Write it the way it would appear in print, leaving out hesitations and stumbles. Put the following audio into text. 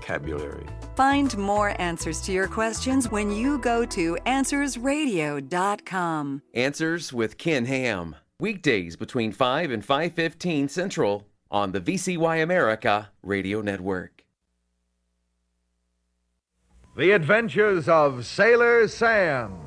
vocabulary. Find more answers to your questions when you go to AnswersRadio.com. Answers with Ken Ham. Weekdays between 5 and 5:15 Central on the VCY America Radio Network. The Adventures of Sailor Sam.